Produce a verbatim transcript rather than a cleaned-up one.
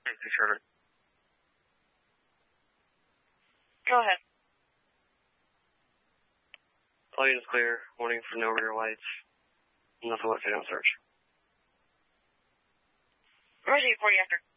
Thanks, Sherman. Go ahead. Plane is clear. Warning for no rear lights. Nothing left to down search. Roger, eight forty after.